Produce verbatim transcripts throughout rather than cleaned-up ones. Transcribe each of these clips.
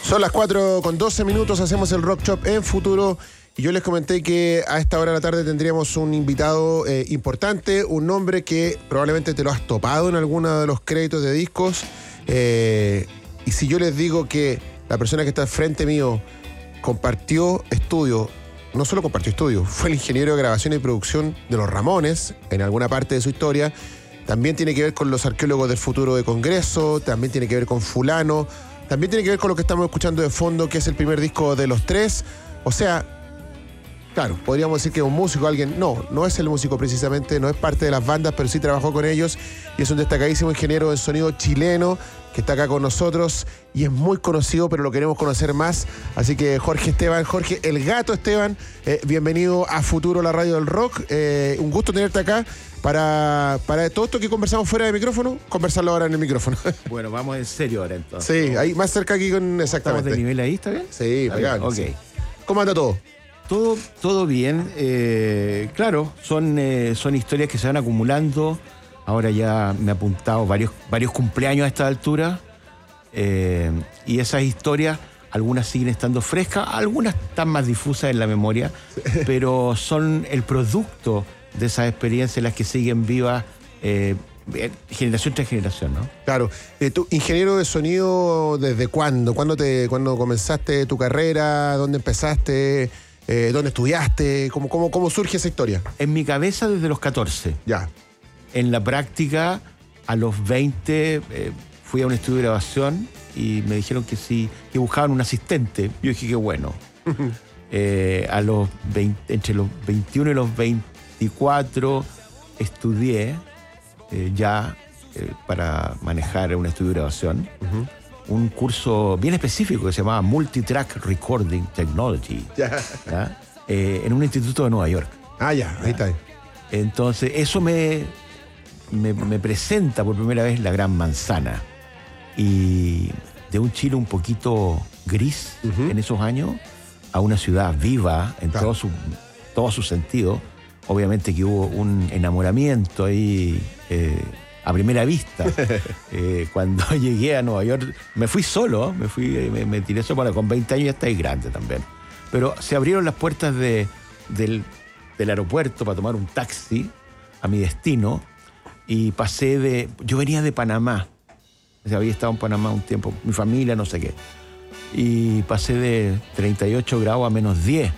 Son las cuatro con doce minutos, hacemos el Rock Shop en Futuro. Y yo les comenté que a esta hora de la tarde tendríamos un invitado eh, importante, un nombre que probablemente te lo has topado en alguno de los créditos de discos. Eh, y si yo les digo que la persona que está al frente mío compartió estudio, no solo compartió estudio, fue el ingeniero de grabación y producción de los Ramones en alguna parte de su historia, también tiene que ver con los arqueólogos del futuro de Congreso, también tiene que ver con fulano, también tiene que ver con lo que estamos escuchando de fondo, que es el primer disco de Los Tres. O sea, claro, podríamos decir que es un músico, alguien, no, no es el músico precisamente, no es parte de las bandas, pero sí trabajó con ellos y es un destacadísimo ingeniero de sonido chileno que está acá con nosotros y es muy conocido, pero lo queremos conocer más. Así que Jorge Esteban, Jorge el Gato Esteban, eh, bienvenido a Futuro, la radio del rock. Eh, un gusto tenerte acá para, para todo esto que conversamos fuera de micrófono, conversarlo ahora en el micrófono. Bueno, vamos en serio ahora entonces. Sí, ahí más cerca aquí con exactamente. ¿Estamos de nivel ahí, está bien? Sí, pegado. Ok. Sí. ¿Cómo anda todo? Todo, todo bien. Eh, claro, son, eh, son historias que se van acumulando. Ahora ya me he apuntado varios, varios cumpleaños a esta altura. Eh, y esas historias, algunas siguen estando frescas, algunas están más difusas en la memoria, pero son el producto de esas experiencias las que siguen vivas eh, generación tras generación, ¿no? Claro. Eh, ¿Tú, ingeniero de sonido, desde cuándo? ¿Cuándo, te, cuándo comenzaste tu carrera? ¿Dónde empezaste? Eh, ¿Dónde estudiaste? ¿Cómo, cómo, ¿Cómo surge esa historia? En mi cabeza desde los catorce. Ya. En la práctica, a los veinte, eh, fui a un estudio de grabación y me dijeron que sí, que buscaban un asistente. Yo dije que bueno. eh, a los veinte, entre los veintiuno y los veinticuatro estudié eh, ya eh, para manejar un estudio de grabación. Uh-huh. Un curso bien específico que se llamaba Multitrack Recording Technology. Ya. ¿Ya? Eh, en un instituto de Nueva York. Ah, ya, ahí está. Entonces, eso me, me, me presenta por primera vez la Gran Manzana. Y de un Chile un poquito gris uh-huh. en esos años, a una ciudad viva en claro. todo su, todo su sentido. Obviamente que hubo un enamoramiento ahí eh, a primera vista. eh, cuando llegué a Nueva York, me fui solo, me fui, me, me tiré solo, para, con veinte años ya estáis grande también. Pero se abrieron las puertas de, del, del aeropuerto para tomar un taxi a mi destino y pasé de... Yo venía de Panamá, o sea, había estado en Panamá un tiempo, mi familia, no sé qué. Y pasé de treinta y ocho grados a menos diez.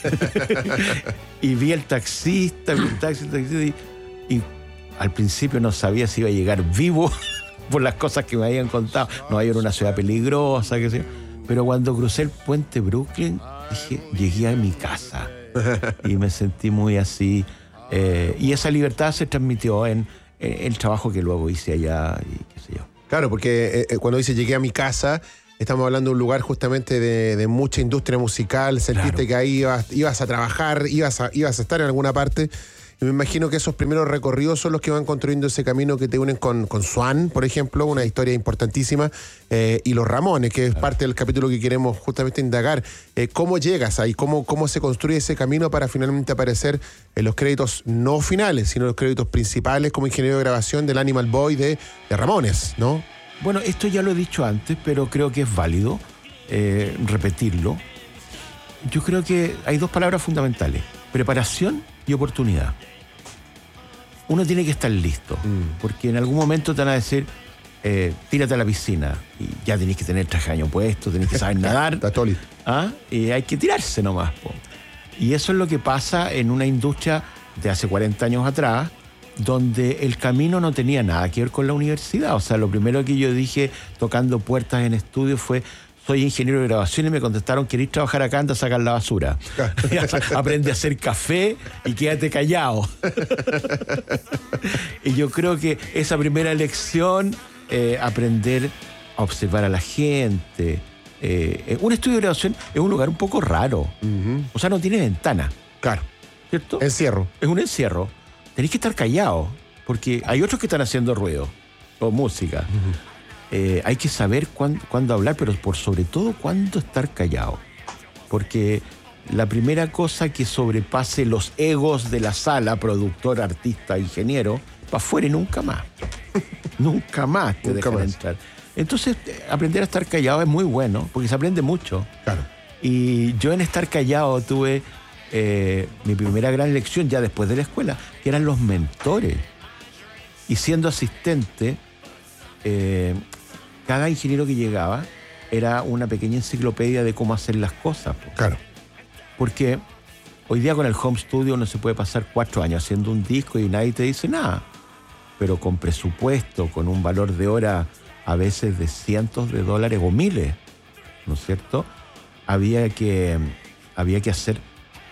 Y vi al taxista, vi el taxi, el taxista y, y al principio no sabía si iba a llegar vivo por las cosas que me habían contado. Nueva York era una ciudad peligrosa, qué sé yo. Pero cuando crucé el puente Brooklyn, dije, llegué a mi casa. Y me sentí muy así. Eh, y esa libertad se transmitió en, en el trabajo que luego hice allá y qué sé yo. Claro, porque eh, cuando dice llegué a mi casa, estamos hablando de un lugar justamente de, de mucha industria musical, sentiste claro. que ahí ibas, ibas a trabajar, ibas a, ibas a estar en alguna parte. Y me imagino que esos primeros recorridos son los que van construyendo ese camino que te unen con, con Swan, por ejemplo, una historia importantísima, eh, y los Ramones, que es claro. parte del capítulo que queremos justamente indagar. Eh, ¿Cómo llegas ahí? ¿Cómo, ¿Cómo se construye ese camino para finalmente aparecer en los créditos no finales, sino los créditos principales como ingeniero de grabación del Animal Boy de, de Ramones, ¿no? Bueno, esto ya lo he dicho antes, pero creo que es válido eh, repetirlo. Yo creo que hay dos palabras fundamentales: preparación y oportunidad. Uno tiene que estar listo, mm. porque en algún momento te van a decir, eh, tírate a la piscina, y ya tenés que tener traje de baño puesto, tenés que saber nadar. Está todo listo. ¿Ah? Y hay que tirarse nomás, po. Y eso es lo que pasa en una industria de hace cuarenta años atrás, donde el camino no tenía nada que ver con la universidad. O sea, lo primero que yo dije tocando puertas en estudios fue: soy ingeniero de grabación, y me contestaron, ¿querés trabajar acá? Anda a sacar la basura. Aprende a hacer café y quédate callado. Y yo creo que esa primera lección, eh, aprender a observar a la gente. Eh, un estudio de grabación es un lugar un poco raro. Uh-huh. O sea, no tiene ventana. Claro. ¿Cierto? Encierro. Es un encierro. Tenés que estar callado, porque hay otros que están haciendo ruido o música. Uh-huh. Eh, hay que saber cuándo, cuándo hablar, pero por sobre todo cuándo estar callado. Porque la primera cosa que sobrepase los egos de la sala, productor, artista, ingeniero, para afuera y nunca más. Nunca más te nunca dejan más. entrar. Entonces, aprender a estar callado es muy bueno, porque se aprende mucho. Claro. Y yo en estar callado tuve eh, mi primera gran lección ya después de la escuela, que eran los mentores. Y siendo asistente, eh, cada ingeniero que llegaba era una pequeña enciclopedia de cómo hacer las cosas. Pues. Claro. Porque hoy día con el home studio uno se puede pasar cuatro años haciendo un disco y nadie te dice nada. Pero con presupuesto, con un valor de hora a veces de cientos de dólares o miles, ¿no es cierto? Había que, había que hacer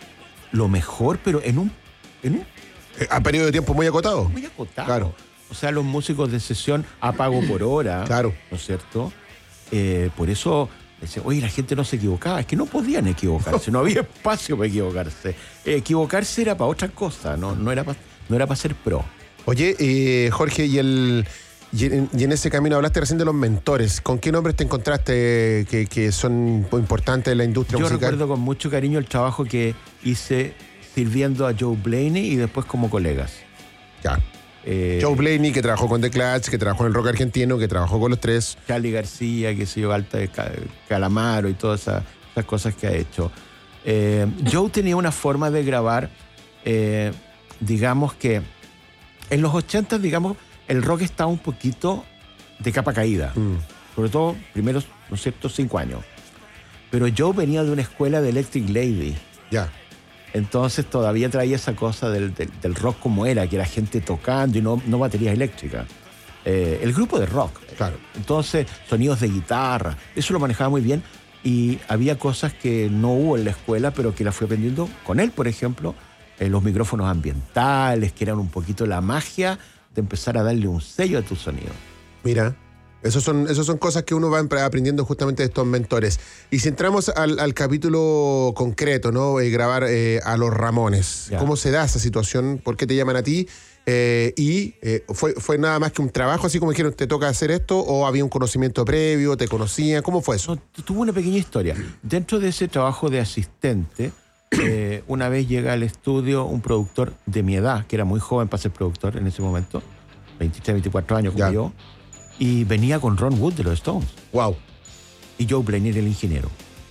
lo mejor, pero en un... En un a periodo de tiempo muy acotado. Muy acotado. Claro. O sea, los músicos de sesión a pago por hora, claro. ¿no es cierto? Eh, por eso, decía, oye, la gente no se equivocaba. Es que no podían equivocarse, no había espacio para equivocarse. Eh, equivocarse era para otra cosa, no, no era para no era para ser pro. Oye, eh, Jorge, y, el, y, en, y en ese camino hablaste recién de los mentores. ¿Con qué nombres te encontraste que, que son importantes en la industria Yo musical? Yo recuerdo con mucho cariño el trabajo que hice sirviendo a Joe Blaney y después como colegas. Ya. Eh, Joe Blaney, que trabajó con The Clash, que trabajó en el rock argentino, que trabajó con los tres. Charly García, que se yo, Alta de Calamaro y todas esas, esas cosas que ha hecho. Eh, Joe tenía una forma de grabar, eh, digamos que en los ochenta, digamos, el rock estaba un poquito de capa caída. Mm. Sobre todo, primeros, ¿no es cierto?, cinco años. Pero Joe venía de una escuela de Electric Lady. Ya. Entonces todavía traía esa cosa del, del, del rock como era, que era gente tocando y no, no baterías eléctricas. Eh, el grupo de rock. Claro. Entonces, sonidos de guitarra, eso lo manejaba muy bien. Y había cosas que no hubo en la escuela, pero que las fui aprendiendo con él, por ejemplo. Eh, los micrófonos ambientales, que eran un poquito la magia de empezar a darle un sello a tu sonido. Mira, esos son, esos son cosas que uno va aprendiendo justamente de estos mentores. Y si entramos al, al capítulo concreto, ¿no? Eh, grabar eh, a los Ramones. Ya. ¿Cómo se da esa situación? ¿Por qué te llaman a ti? Eh, y eh, ¿fue, ¿fue nada más que un trabajo, así como dijeron, te toca hacer esto? ¿O había un conocimiento previo? ¿Te conocían? ¿Cómo fue eso? No, tuvo una pequeña historia. Dentro de ese trabajo de asistente, eh, una vez llega al estudio un productor de mi edad, que era muy joven para ser productor en ese momento, veintitrés, veinticuatro años como ya. yo, y venía con Ron Wood de los Stones. Wow. Y Joe Blaney era el ingeniero.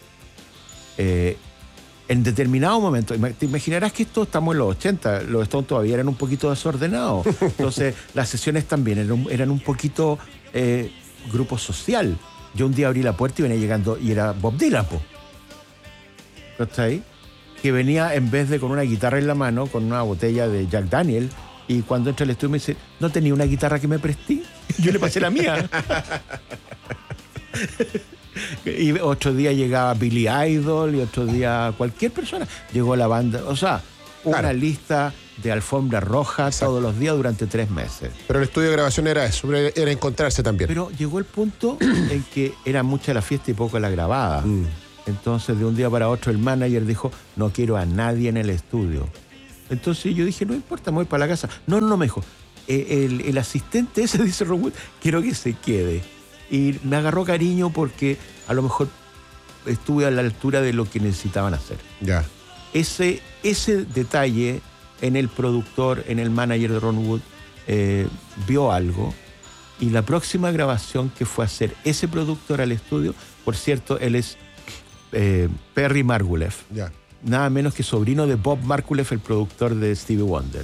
Eh, en determinado momento, te imaginarás que esto estamos en los ochenta, los Stones todavía eran un poquito desordenados. Entonces, las sesiones también eran, eran un poquito eh, grupo social. Yo un día abrí la puerta y venía llegando, y era Bob Dylan, po. ¿Está ahí? Que venía, en vez de con una guitarra en la mano, con una botella de Jack Daniel, y cuando entra al estudio me dice, ¿no tenía una guitarra que me presté? Yo le pasé la mía. Y otro día llegaba Billy Idol, y otro día cualquier persona. Llegó la banda, o sea, una claro. lista de alfombra roja. Exacto. Todos los días durante tres meses. Pero el estudio de grabación era eso, era encontrarse también. Pero llegó el punto en que era mucha la fiesta y poco la grabada. Mm. Entonces, de un día para otro, el manager dijo, no quiero a nadie en el estudio. Entonces yo dije, no importa, me voy para la casa. No, no, no, me dijo, el, el asistente ese, dice Ron Wood, quiero que se quede. Y me agarró cariño porque a lo mejor estuve a la altura de lo que necesitaban hacer. Ya. Ese, ese detalle en el productor, en el manager de Ron Wood, eh, vio algo. Y la próxima grabación que fue a hacer ese productor al estudio, por cierto, él es eh, Perry Marguleff. Ya. Nada menos que sobrino de Bob Marguleff, el productor de Stevie Wonder.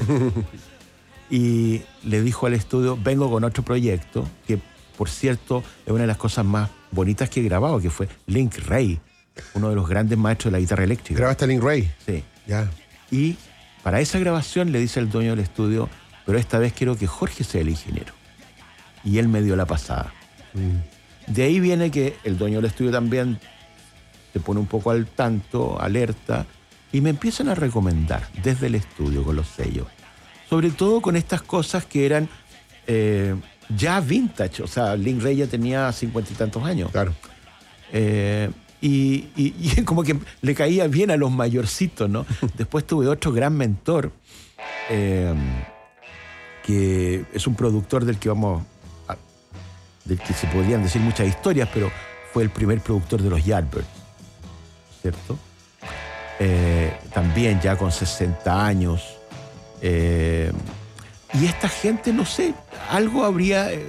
Y le dijo al estudio, vengo con otro proyecto, que por cierto es una de las cosas más bonitas que he grabado, que fue Link Wray, uno de los grandes maestros de la guitarra eléctrica. ¿Grabaste a Link Wray? Sí. Ya. Y para esa grabación le dice el dueño del estudio, pero esta vez quiero que Jorge sea el ingeniero. Y él me dio la pasada. Mm. De ahí viene que el dueño del estudio también te pone un poco al tanto, alerta, y me empiezan a recomendar desde el estudio con los sellos. Sobre todo con estas cosas que eran eh, ya vintage. O sea, Link Wray ya tenía cincuenta y tantos años. Claro. Eh, y, y, y como que le caía bien a los mayorcitos, ¿no? Después tuve otro gran mentor, eh, que es un productor del que vamos a, del que se podrían decir muchas historias, pero fue el primer productor de los Yardbirds, ¿cierto? Eh, también ya con sesenta años. Eh, y esta gente, no sé, algo habría, eh,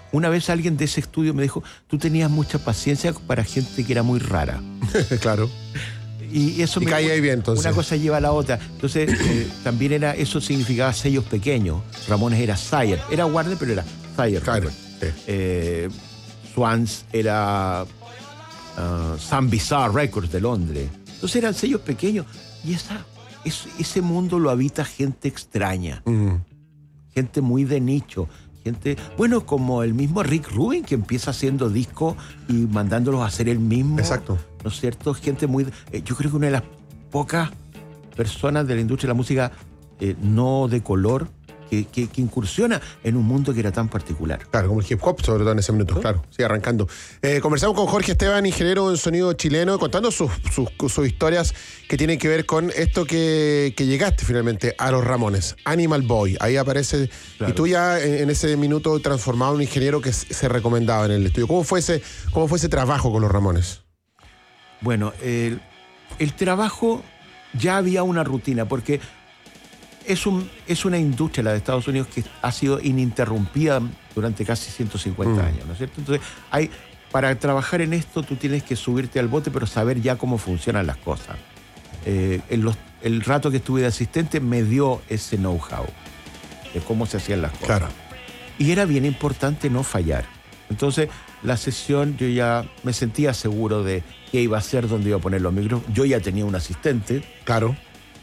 una vez alguien de ese estudio me dijo, tú tenías mucha paciencia para gente que era muy rara. Claro. Y eso y me, cae ahí bien, entonces. Una cosa lleva a la otra. Entonces, eh, también era, eso significaba sellos pequeños. Ramones era Sire. Era Warner, pero era Sire. Claro. Sí. Eh, Swans era uh, Sun Bizarre Records de Londres. Entonces eran sellos pequeños. Y esa, es, ese mundo lo habita gente extraña. Mm. Gente muy de nicho. Gente, bueno, como el mismo Rick Rubin, que empieza haciendo discos y mandándolos a hacer él mismo. Exacto. ¿No es cierto? Gente muy... Eh, yo creo que una de las pocas personas de la industria de la música eh, no de color que, que, que incursiona en un mundo que era tan particular. Claro, como el hip hop, sobre todo en ese minuto, ¿no? Claro, sigue arrancando. Eh, conversamos con Jorge Esteban, ingeniero en sonido chileno, contando sus, sus, sus historias que tienen que ver con esto que, que llegaste finalmente a los Ramones, Animal Boy. Ahí aparece, claro. Y tú ya en, en ese minuto transformado en un ingeniero que se, se recomendaba en el estudio. ¿Cómo fue ese, cómo fue ese trabajo con los Ramones? Bueno, el, el trabajo ya había una rutina, porque es, un, es una industria, la de Estados Unidos, que ha sido ininterrumpida durante casi ciento cincuenta mm. años, ¿no es cierto? Entonces, hay, para trabajar en esto tú tienes que subirte al bote, pero saber ya cómo funcionan las cosas. Eh, en los, el rato que estuve de asistente me dio ese know-how de cómo se hacían las cosas. Claro. Y era bien importante no fallar. Entonces, la sesión yo ya me sentía seguro de qué iba a hacer, dónde iba a poner los micrófonos. Yo ya tenía un asistente. Claro.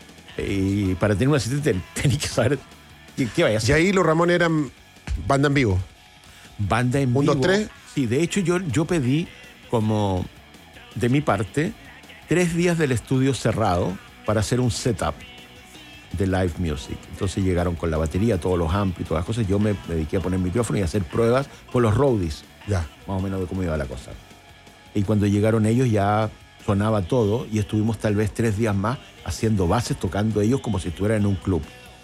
Y para tener un asistente tenía que saber qué, qué vaya a hacer. Y ahí los Ramones eran banda en vivo. Banda en vivo. ¿Un, dos, tres? Sí, de hecho yo, yo pedí como de mi parte tres días del estudio cerrado para hacer un setup de live music. Entonces llegaron con la batería, todos los amplis, todas las cosas. Yo me, me dediqué a poner micrófono y a hacer pruebas con los roadies. Ya. Más o menos de cómo iba la cosa. Y cuando llegaron ellos ya sonaba todo y estuvimos tal vez tres días más haciendo bases, tocando ellos como si estuvieran en un club,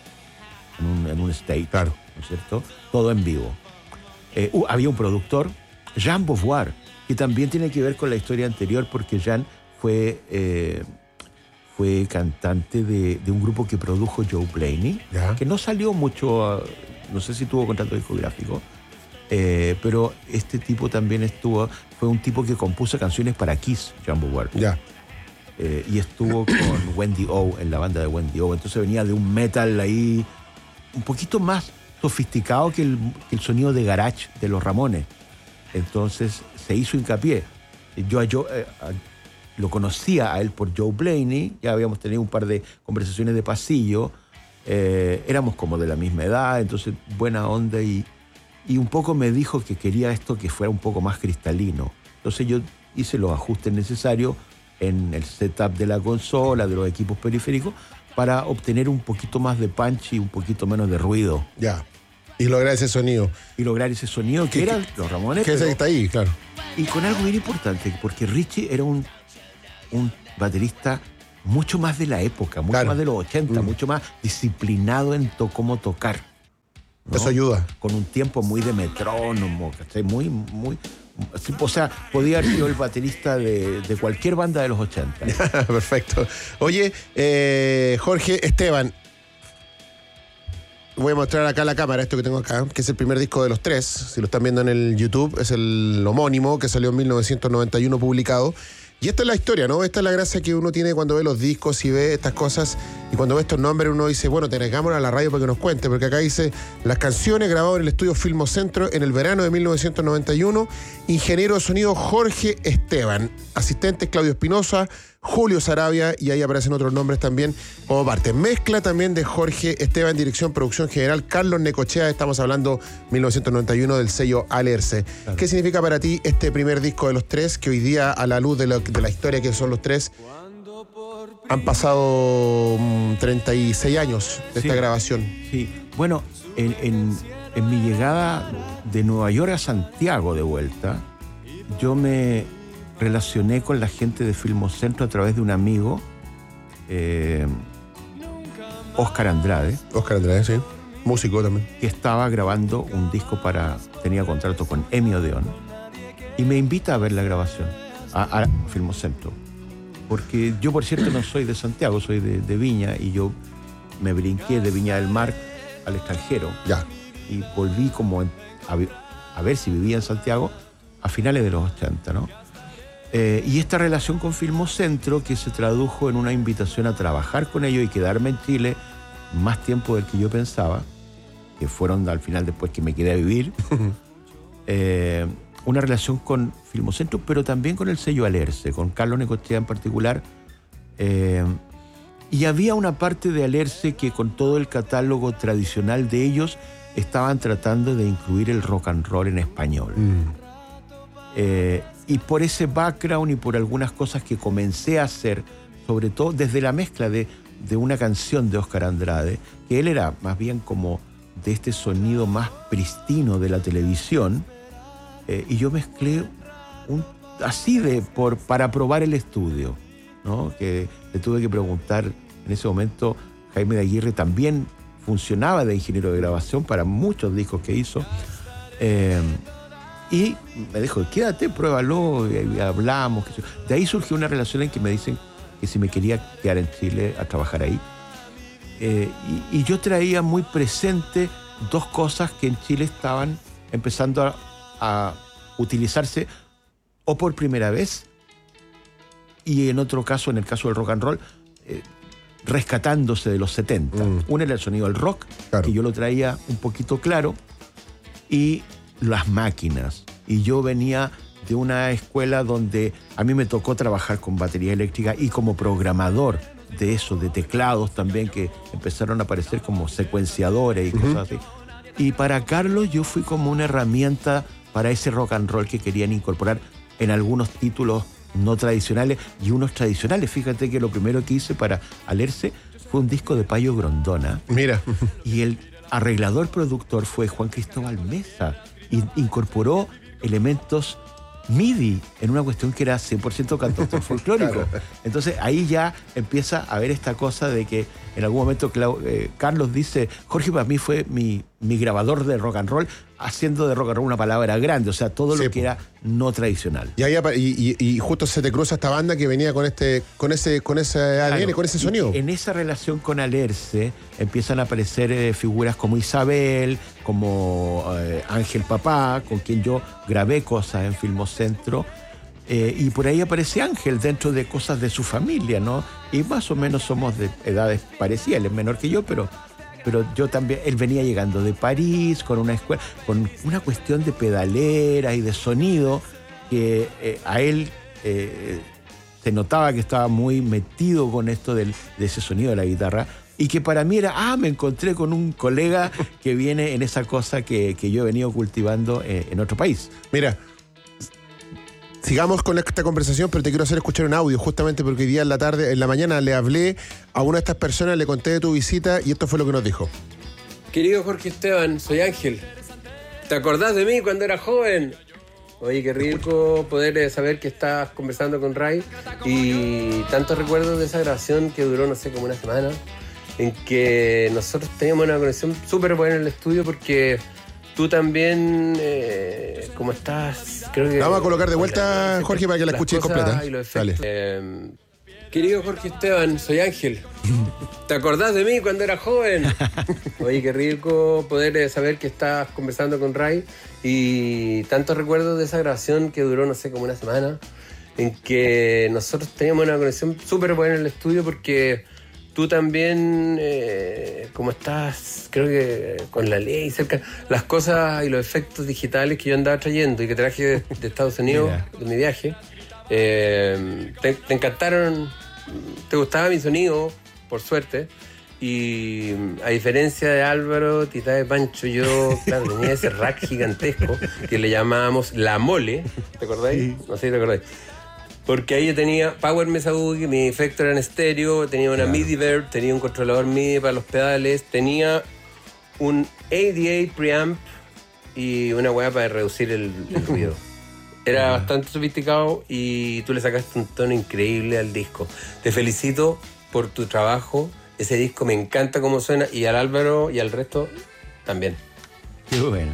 en un, en un stage, claro. ¿no es cierto? Todo en vivo. Eh, uh, había un productor, Jean Beauvoir, que también tiene que ver con la historia anterior, porque Jean fue, eh, fue cantante de, de un grupo que produjo Joe Blaney, ¿Ya? Que no salió mucho, uh, no sé si tuvo contrato discográfico, eh, pero este tipo también estuvo, fue un tipo que compuso canciones para Kiss, Jean Beauvoir. Ya. Eh, y estuvo con Wendy O en la banda de Wendy O. Entonces venía de un metal ahí un poquito más sofisticado que el, que el sonido de garage de los Ramones. Entonces se hizo hincapié. Yo, yo eh, lo conocía a él por Joe Blaney, ya habíamos tenido un par de conversaciones de pasillo, eh, éramos como de la misma edad, entonces buena onda, y, y un poco me dijo que quería esto que fuera un poco más cristalino. Entonces yo hice los ajustes necesarios en el setup de la consola, de los equipos periféricos, para obtener un poquito más de punch y un poquito menos de ruido. Ya. Y lograr ese sonido. Y lograr ese sonido que eran los Ramones. Que ese pero, está ahí, claro. Y con algo bien importante, porque Richie era un, un baterista mucho más de la época, mucho claro. más de los ochenta, mm. mucho más disciplinado en to, cómo tocar, ¿no? Eso ayuda. Con un tiempo muy de metrónomo, ¿cachai? Muy, muy... O sea, podía haber sido el baterista de, de cualquier banda de los ochenta. Perfecto. Oye, eh, Jorge Esteban, voy a mostrar acá a la cámara esto que tengo acá, que es el primer disco de los tres. Si lo están viendo en el YouTube, es el homónimo que salió en mil novecientos noventa y uno publicado. Y esta es la historia, ¿no? Esta es la gracia que uno tiene cuando ve los discos y ve estas cosas. Y cuando ve estos nombres uno dice, bueno, te agregamos a la radio para que nos cuente. Porque acá dice, las canciones grabadas en el estudio Filmocentro en el verano de mil novecientos noventa y uno. Ingeniero de sonido Jorge Esteban. Asistentes Claudio Espinosa, Julio Sarabia, y ahí aparecen otros nombres también como parte. Mezcla también de Jorge Esteban, dirección, producción general, Carlos Necochea. Estamos hablando mil novecientos noventa y uno del sello Alerce. Claro. ¿Qué significa para ti este primer disco de los tres, que hoy día, a la luz de, lo, de la historia que son los tres, han pasado um, treinta y seis años de sí, esta grabación? Sí, bueno, en, en, en mi llegada de Nueva York a Santiago de vuelta, yo me relacioné con la gente de Filmocentro a través de un amigo, eh, Oscar Andrade. Oscar Andrade, sí. Músico también. Que estaba grabando un disco para... Tenía contrato con Emi Odeón. Y me invita a ver la grabación a, a Filmocentro. Porque yo, por cierto, no soy de Santiago, soy de, de Viña, y yo me brinqué de Viña del Mar al extranjero. Ya. Y volví como en, a, a ver si vivía en Santiago a finales de los ochenta, ¿no? Eh, y esta relación con Filmocentro, que se tradujo en una invitación a trabajar con ellos y quedarme en Chile más tiempo del que yo pensaba, que fueron al final después que me quedé a vivir, eh, una relación con Filmocentro, pero también con el sello Alerce, con Carlos Necochea en particular. Eh, y había una parte de Alerce que con todo el catálogo tradicional de ellos estaban tratando de incluir el rock and roll en español. Mm. Eh, y por ese background y por algunas cosas que comencé a hacer, sobre todo desde la mezcla de, de una canción de Óscar Andrade, que él era más bien como de este sonido más pristino de la televisión, eh, y yo mezclé un, así de por, para probar el estudio, ¿no? Que le tuve que preguntar en ese momento. Jaime de Aguirre también funcionaba de ingeniero de grabación para muchos discos que hizo, eh, y me dijo, quédate, pruébalo, y, y hablamos. De ahí surgió una relación en que me dicen que si me quería quedar en Chile a trabajar ahí. Eh, y, y yo traía muy presente dos cosas que en Chile estaban empezando a, a utilizarse o por primera vez, y en otro caso, en el caso del rock and roll, eh, rescatándose de los setenta. Mm. Uno era el sonido del rock, claro, que yo lo traía un poquito claro, y las máquinas. Y yo venía de una escuela donde a mí me tocó trabajar con batería eléctrica y como programador de eso, de teclados también, que empezaron a aparecer como secuenciadores y uh-huh. cosas así. Y para Carlos yo fui como una herramienta para ese rock and roll que querían incorporar en algunos títulos no tradicionales y unos tradicionales. Fíjate que lo primero que hice para Alerce fue un disco de Payo Grondona. Mira. Y el arreglador productor fue Juan Cristóbal Mesa, y incorporó elementos M I D I en una cuestión que era cien por ciento cantautor folclórico. Claro. Entonces ahí ya empieza a haber esta cosa de que en algún momento Clau, eh, Carlos dice, Jorge para mí fue mi, mi grabador de rock and roll, haciendo de rock and roll una palabra grande, o sea, todo sí, lo que era no tradicional. Y, ahí, y, y, y justo se te cruza esta banda que venía con este con ese, con ese A D N, claro, con ese sonido. En esa relación con Alerce empiezan a aparecer eh, figuras como Isabel, como eh, Ángel Papá, con quien yo grabé cosas en Filmocentro, eh, y por ahí aparece Ángel dentro de cosas de su familia, ¿no? Y más o menos somos de edades parecidas, él es menor que yo, pero... pero yo también, él venía llegando de París con una escuela, con una cuestión de pedalera y de sonido que eh, a él eh, se notaba que estaba muy metido con esto del, de ese sonido de la guitarra, y que para mí era, ah, me encontré con un colega que viene en esa cosa que, que yo he venido cultivando eh, en otro país. Mira, sigamos con esta conversación, pero te quiero hacer escuchar un audio, justamente porque hoy día en la tarde, en la mañana, le hablé a una de estas personas, le conté de tu visita y esto fue lo que nos dijo. Querido Jorge Esteban, soy Ángel. ¿Te acordás de mí cuando era joven? Oye, qué rico poder saber que estás conversando con Ray, y tantos recuerdos de esa grabación que duró, no sé, como una semana, en que nosotros teníamos una conexión súper buena en el estudio, porque tú también, eh, como estás, creo que... La vamos a colocar de vuelta, la, Jorge, para que la escuches completa. Dale. Eh, querido Jorge Esteban, soy Ángel. ¿Te acordás de mí cuando era joven? Oye, qué rico poder saber que estás conversando con Ray, y tantos recuerdos de esa grabación que duró, no sé, como una semana, en que nosotros teníamos una conexión súper buena en el estudio, porque... tú también, eh, como estás, creo que con la ley cerca, las cosas y los efectos digitales que yo andaba trayendo y que traje de, de Estados Unidos, de mi viaje, eh, te, te encantaron, te gustaba mi sonido, por suerte, y a diferencia de Álvaro, Tita de Pancho, yo, claro, tenía ese rack gigantesco que le llamábamos La Mole, ¿te acordáis? Sí. No sé si te acordáis. Porque ahí yo tenía Power Mesa Boogie, mi efecto era en estéreo, tenía una claro. MIDI Verb, tenía un controlador MIDI para los pedales, tenía un A D A preamp y una hueá para reducir el, el ruido. Era bastante sofisticado y tú le sacaste un tono increíble al disco. Te felicito por tu trabajo, ese disco me encanta cómo suena, y al Álvaro y al resto también. Qué bueno.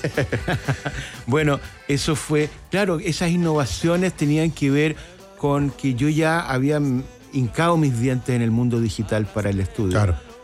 Bueno, eso fue... Claro, esas innovaciones tenían que ver con que yo ya había hincado mis dientes en el mundo digital para el estudio. Claro.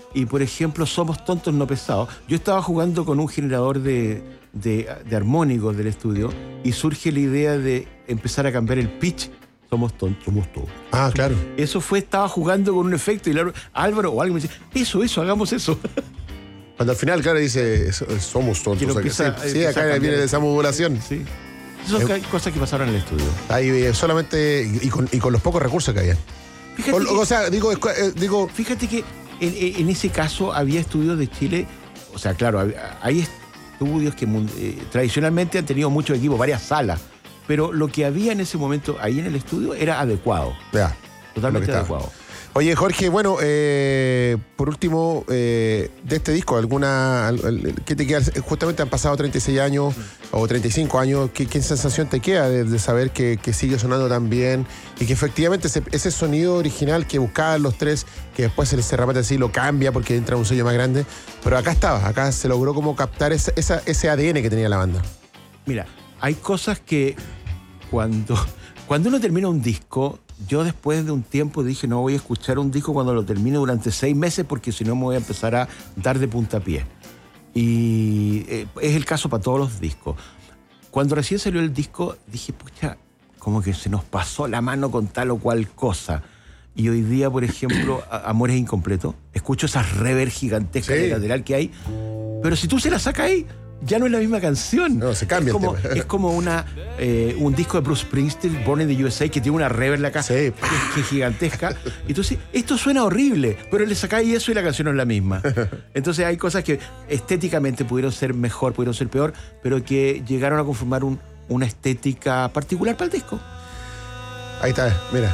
Y, por ejemplo, Somos Tontos No Pesados. Yo estaba jugando con un generador de, de, de armónicos del estudio y surge la idea de empezar a cambiar el pitch. Somos tontos, somos todos. Ah, claro. Eso fue, estaba jugando con un efecto y Álvaro o alguien me dice, eso, eso, hagamos eso. Cuando al final, claro, dice, somos tontos. Que O sea, que empieza- sí, sí, empieza a acá cambiar. viene de esa modulación. Sí. Esas son Eh, cosas que pasaron en el estudio. Ahí eh, solamente, y con, y con los pocos recursos que había. Fíjate O, que- o sea, digo, escu- eh, digo, Fíjate que en, en- en ese caso había estudios de Chile, o sea, claro, hab- hay estudios que mun- eh, tradicionalmente han tenido muchos equipos, varias salas, pero lo que había en ese momento ahí en el estudio era adecuado, ya. totalmente Lo que estaba. adecuado. Oye, Jorge, bueno, eh, por último, eh, de este disco, ¿alguna al- al- qué te queda? Justamente han pasado treinta y seis años o treinta y cinco años. ¿Qué, qué sensación te queda de, de saber que, que sigue sonando tan bien y que efectivamente ese, ese sonido original que buscaban los tres, que después se les remate así, lo cambia porque entra un sello más grande, pero acá estaba, acá se logró como captar esa, esa- ese A D N que tenía la banda? Mira, hay cosas que cuando, cuando uno termina un disco, yo después de un tiempo dije, no voy a escuchar un disco cuando lo termine durante seis meses porque si no me voy a empezar a dar de puntapié. Y eh, es el caso para todos los discos. Cuando recién salió el disco, dije, pucha, como que se nos pasó la mano con tal o cual cosa. Y hoy día, por ejemplo, a- Amores Incompletos, escucho esas rever gigantescas Sí. de lateral que hay, pero si tú se la sacas ahí, ya no es la misma canción. No, se cambia Es el como, tema. es como una, eh, un disco de Bruce Springsteen, Born in the U S A, que tiene una reverb en la casa, Sí. que, que es gigantesca. Entonces, esto suena horrible, pero le sacáis eso y la canción no es la misma. Entonces, hay cosas que estéticamente pudieron ser mejor, pudieron ser peor, pero que llegaron a conformar un- una estética particular para el disco. Ahí está, mira.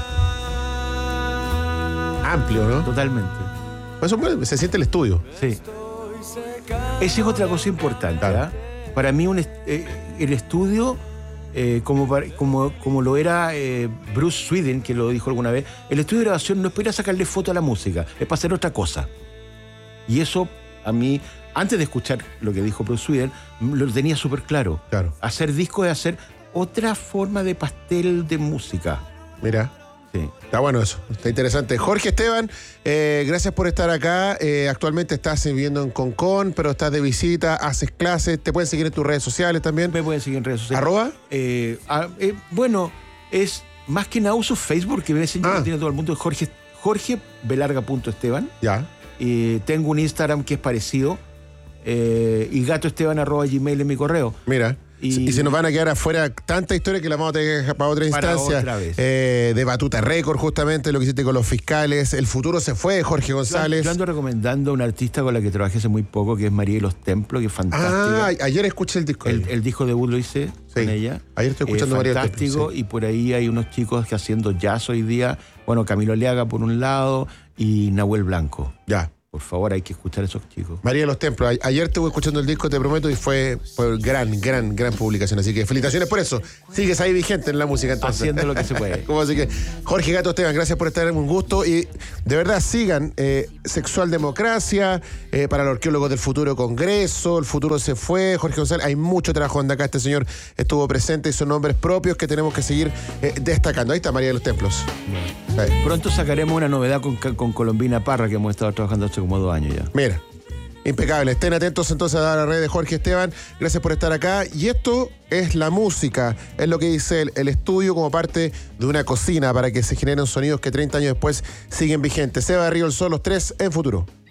Amplio, ¿no? Totalmente. Eso, bueno, se siente el estudio. Sí. Esa es otra cosa importante. Claro. ¿ah? Para mí un est- eh, el estudio, eh, como, par- como, como lo era eh, Bruce Sweden, que lo dijo alguna vez, el estudio de grabación no es para ir a sacarle foto a la música, es para hacer otra cosa. Y eso a mí, antes de escuchar lo que dijo Bruce Sweden, lo tenía súper claro. Claro. Hacer disco es hacer otra forma de pastel de música. Mira. Sí. Está bueno eso, está interesante. Jorge Esteban, eh, gracias por estar acá. Eh, actualmente estás viviendo en Concón, pero estás de visita, haces clases, te pueden seguir en tus redes sociales también. Me pueden seguir en redes sociales. ¿Arroba? Eh, ah, eh, bueno, es más que nada uso Facebook, que me Ah. tiene todo el mundo, Jorge, Jorge Belarga punto Esteban. Ya. Eh, tengo un Instagram que es parecido. eh, y gatoesteban arroba gmail en mi correo. Mira. Y- Y, se nos van a quedar afuera tanta historia que la vamos a tener que dejar para otra Para instancia. otra vez. Eh, de Batuta Record, justamente, lo que hiciste con los fiscales. El futuro se fue, Jorge Yo, González. yo ando recomendando a una artista con la que trabajé hace muy poco, que es María de los Templos, que es fantástica. Ah, ayer escuché el disco. el, el disco debut lo hice Sí. con ella. Ayer estoy escuchando Eh, María del fantástico, Templo, sí. y por ahí hay unos chicos que haciendo jazz hoy día. Bueno, Camilo Leaga por un lado y Nahuel Blanco. Ya. Por favor, hay que escuchar a esos chicos. María de los Templos. A- Ayer estuve escuchando el disco, te prometo, y fue, fue gran, gran, gran publicación. Así que felicitaciones por eso. Sigues ahí vigente en la música, entonces. Haciendo lo que se puede. Como así que, Jorge Gato Esteban, gracias por estar, un gusto. Y de verdad, sigan eh, Sexual Democracia, eh, para los arqueólogos del futuro Congreso, el futuro se fue, Jorge González. Hay mucho trabajo donde acá este señor estuvo presente y son nombres propios que tenemos que seguir eh, destacando. Ahí está María de los Templos. Ahí. Pronto sacaremos una novedad con, con Colombina Parra, que hemos estado trabajando hace como dos años ya. Mira, impecable. Estén atentos entonces a la red de Jorge Esteban. Gracias por estar acá. Y esto es la música, es lo que dice el, el estudio como parte de una cocina para que se generen sonidos que treinta años después siguen vigentes. Seba Río, el Sol, los tres en futuro.